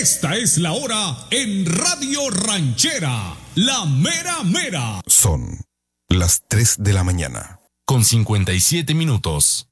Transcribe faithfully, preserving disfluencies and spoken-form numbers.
Esta es la hora en Radio Ranchera, la mera mera. Son las tres de la mañana. Con cincuenta y siete minutos.